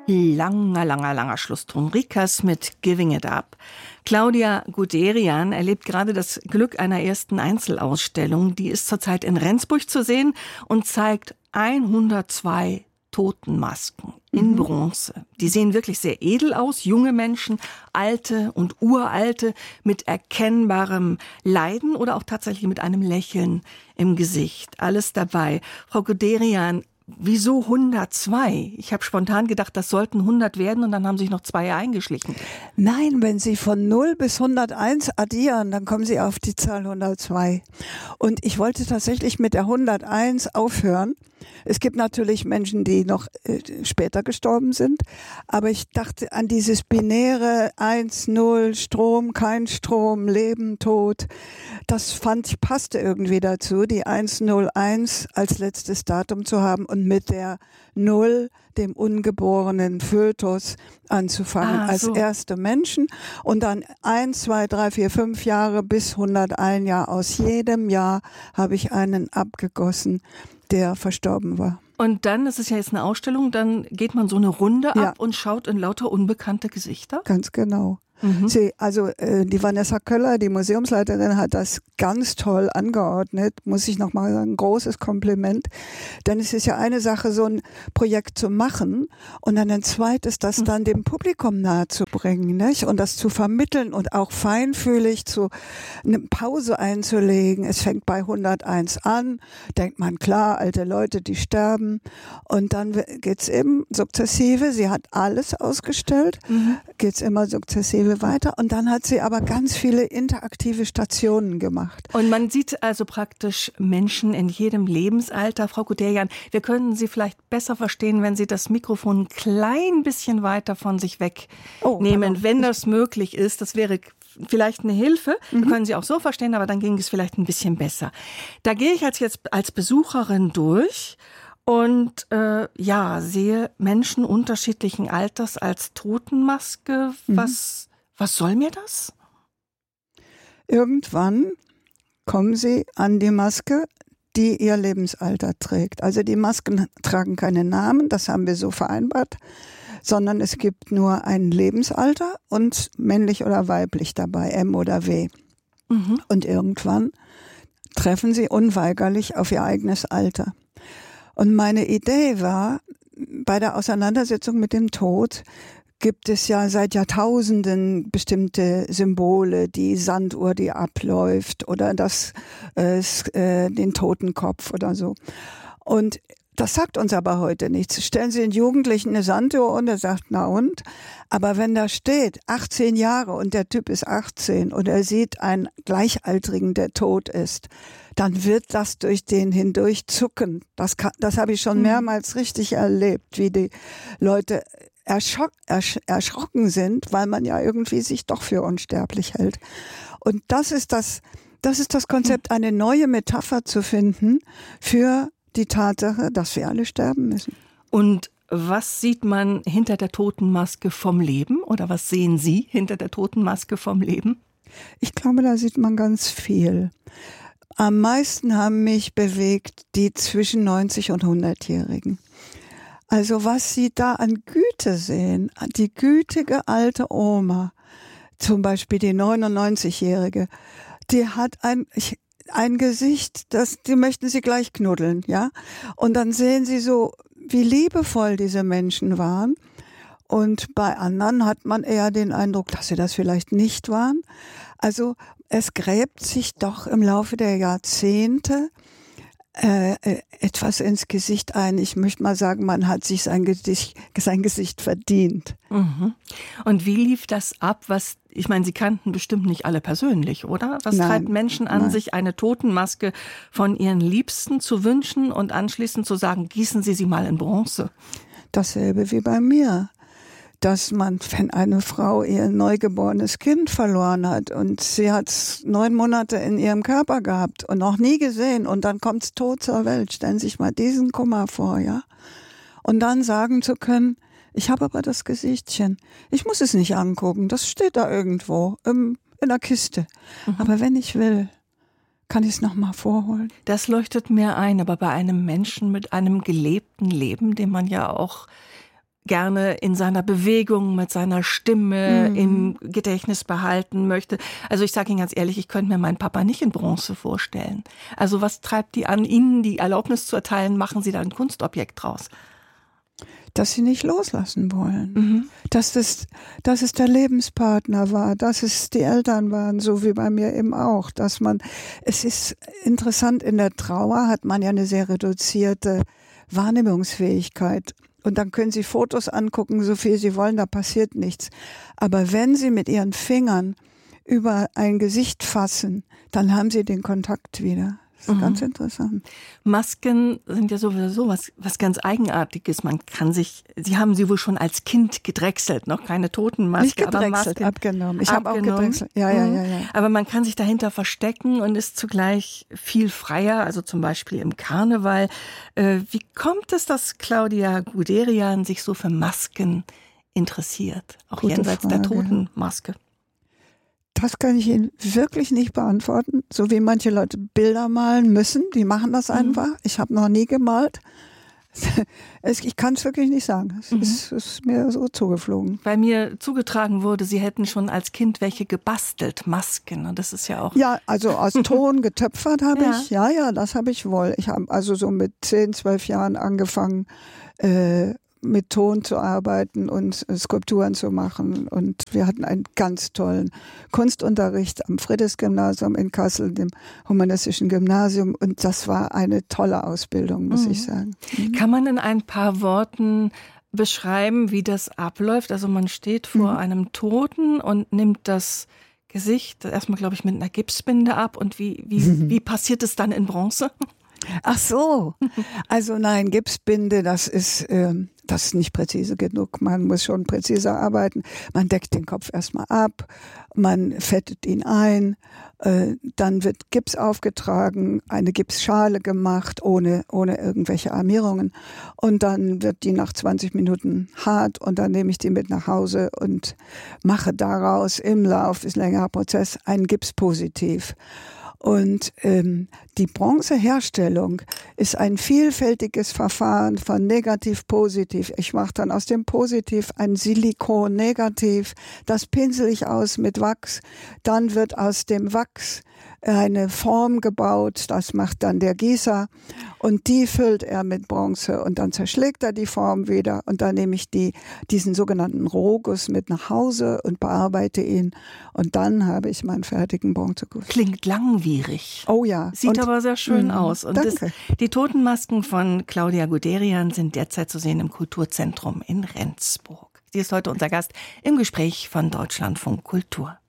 Langer Schlusston. Rikas mit Giving It Up. Claudia Guderian erlebt gerade das Glück einer ersten Einzelausstellung. Die ist zurzeit in Rendsburg zu sehen und zeigt 102 Totenmasken in Bronze. Die sehen wirklich sehr edel aus. Junge Menschen, alte und uralte mit erkennbarem Leiden oder auch tatsächlich mit einem Lächeln im Gesicht. Alles dabei. Frau Guderian, wieso 102? Ich habe spontan gedacht, das sollten 100 werden und dann haben sich noch 2 eingeschlichen. Nein, wenn Sie von 0 bis 101 addieren, dann kommen Sie auf die Zahl 102. Und ich wollte tatsächlich mit der 101 aufhören. Es gibt natürlich Menschen, die noch später gestorben sind, aber ich dachte an dieses binäre 1, 0, Strom, kein Strom, Leben, Tod. Das fand ich passte irgendwie dazu, die 101 als letztes Datum zu haben und mit der 0, dem ungeborenen Fötus, anzufangen als erste Menschen und dann 1, 2, 3, 4, 5 Jahre bis 101 Jahr. Aus jedem Jahr habe ich einen abgegossen, der verstorben war. Und dann, das ist ja jetzt eine Ausstellung, dann geht man so eine Runde ab und schaut in lauter unbekannte Gesichter? Ganz genau. Die Vanessa Köller, die Museumsleiterin, hat das ganz toll angeordnet, muss ich nochmal sagen, großes Kompliment. Denn es ist ja eine Sache, so ein Projekt zu machen und dann ein zweites, das dann dem Publikum nahezubringen, nicht? Und das zu vermitteln und auch feinfühlig eine Pause einzulegen. Es fängt bei 101 an, denkt man, klar, alte Leute, die sterben. Und dann geht's eben sukzessive, sie hat alles ausgestellt, geht's immer sukzessive weiter und dann hat sie aber ganz viele interaktive Stationen gemacht. Und man sieht also praktisch Menschen in jedem Lebensalter. Frau Guderian, wir können Sie vielleicht besser verstehen, wenn Sie das Mikrofon ein klein bisschen weiter von sich wegnehmen, wenn das möglich ist. Das wäre vielleicht eine Hilfe. Wir können Sie auch so verstehen, aber dann ging es vielleicht ein bisschen besser. Da gehe ich jetzt als Besucherin durch und sehe Menschen unterschiedlichen Alters als Totenmaske. Was soll mir das? Irgendwann kommen Sie an die Maske, die Ihr Lebensalter trägt. Also die Masken tragen keine Namen, das haben wir so vereinbart, sondern es gibt nur ein Lebensalter und männlich oder weiblich dabei, M oder W. Und irgendwann treffen Sie unweigerlich auf Ihr eigenes Alter. Und meine Idee war, bei der Auseinandersetzung mit dem Tod gibt es ja seit Jahrtausenden bestimmte Symbole, die Sanduhr, die abläuft oder den Totenkopf oder so. Und das sagt uns aber heute nichts. Stellen Sie den Jugendlichen eine Sanduhr und er sagt, na und? Aber wenn da steht, 18 Jahre und der Typ ist 18 und er sieht einen Gleichaltrigen, der tot ist, dann wird das durch den hindurch zucken. Das habe ich schon mehrmals richtig erlebt, wie die Leute erschrocken sind, weil man ja irgendwie sich doch für unsterblich hält. Und das ist das Konzept, eine neue Metapher zu finden für die Tatsache, dass wir alle sterben müssen. Und was sieht man hinter der Totenmaske vom Leben? Oder was sehen Sie hinter der Totenmaske vom Leben? Ich glaube, da sieht man ganz viel. Am meisten haben mich bewegt die zwischen 90 und 100-Jährigen. Also was Sie da an Güte sehen, die gütige alte Oma, zum Beispiel die 99-Jährige, die hat ein Gesicht, die möchten Sie gleich knuddeln, ja? Und dann sehen Sie so, wie liebevoll diese Menschen waren. Und bei anderen hat man eher den Eindruck, dass sie das vielleicht nicht waren. Also es gräbt sich doch im Laufe der Jahrzehnte etwas ins Gesicht ein. Ich möchte mal sagen, man hat sich sein Gesicht verdient. Und wie lief das ab? Ich meine, Sie kannten bestimmt nicht alle persönlich, oder? Was treibt Menschen an, sich eine Totenmaske von ihren Liebsten zu wünschen und anschließend zu sagen, gießen Sie sie mal in Bronze? Dasselbe wie bei mir. Dass man, wenn eine Frau ihr neugeborenes Kind verloren hat und sie hat es 9 Monate in ihrem Körper gehabt und noch nie gesehen und dann kommt es tot zur Welt, stellen Sie sich mal diesen Kummer vor, ja? Und dann sagen zu können, ich habe aber das Gesichtchen, ich muss es nicht angucken, das steht da irgendwo in der Kiste. Aber wenn ich will, kann ich es nochmal vorholen. Das leuchtet mir ein, aber bei einem Menschen mit einem gelebten Leben, den man ja auch gerne in seiner Bewegung, mit seiner Stimme im Gedächtnis behalten möchte. Also ich sage Ihnen ganz ehrlich, ich könnte mir meinen Papa nicht in Bronze vorstellen. Also was treibt die an, Ihnen die Erlaubnis zu erteilen, machen Sie da ein Kunstobjekt draus? Dass sie nicht loslassen wollen. Dass es der Lebenspartner war, dass es die Eltern waren, so wie bei mir eben auch. Es ist interessant, in der Trauer hat man ja eine sehr reduzierte Wahrnehmungsfähigkeit. Und dann können Sie Fotos angucken, so viel Sie wollen, da passiert nichts. Aber wenn Sie mit Ihren Fingern über ein Gesicht fassen, dann haben Sie den Kontakt wieder. Das ist ganz interessant. Masken sind ja sowieso was ganz Eigenartiges. Sie haben sie wohl schon als Kind gedrechselt, noch keine Totenmaske. Nicht gedrechselt, abgenommen. Ich habe auch gedrechselt. Ja. Aber man kann sich dahinter verstecken und ist zugleich viel freier, also zum Beispiel im Karneval. Wie kommt es, dass Claudia Guderian sich so für Masken interessiert? Auch jenseits der Totenmaske. Das kann ich Ihnen wirklich nicht beantworten. So wie manche Leute Bilder malen müssen, die machen das einfach. Ich habe noch nie gemalt. Ich kann es wirklich nicht sagen. Es ist mir so zugeflogen. Weil mir zugetragen wurde, Sie hätten schon als Kind welche gebastelt, Masken. Und das ist ja auch... Ja, also aus Ton getöpfert habe ich. Ja, das habe ich wohl. Ich habe also so mit 10, 12 Jahren angefangen, mit Ton zu arbeiten und Skulpturen zu machen. Und wir hatten einen ganz tollen Kunstunterricht am Friedrichs-Gymnasium in Kassel, dem humanistischen Gymnasium. Und das war eine tolle Ausbildung, muss ich sagen. Kann man in ein paar Worten beschreiben, wie das abläuft? Also man steht vor einem Toten und nimmt das Gesicht erstmal, glaube ich, mit einer Gipsbinde ab. Und wie passiert es dann in Bronze? Ach so, also nein, Gipsbinde, das ist nicht präzise genug. Man muss schon präziser arbeiten. Man deckt den Kopf erstmal ab, man fettet ihn ein, dann wird Gips aufgetragen, eine Gipsschale gemacht, ohne irgendwelche Armierungen. Und dann wird die nach 20 Minuten hart und dann nehme ich die mit nach Hause und mache daraus im Lauf des längeren Prozesses ein Gipspositiv. Und die Bronzeherstellung ist ein vielfältiges Verfahren von Negativ-Positiv. Ich mache dann aus dem Positiv ein Silikon-Negativ. Das pinsel ich aus mit Wachs. Dann wird aus dem Wachs eine Form gebaut. Das macht dann der Gießer. Und die füllt er mit Bronze. Und dann zerschlägt er die Form wieder. Und dann nehme ich diesen sogenannten Rohguss mit nach Hause und bearbeite ihn. Und dann habe ich meinen fertigen Bronzeguss. Klingt langwierig. Oh ja. Sieht aber sehr schön aus. Und danke. Die Totenmasken von Claudia Guderian sind derzeit zu sehen im Kulturzentrum in Rendsburg. Sie ist heute unser Gast im Gespräch von Deutschlandfunk Kultur.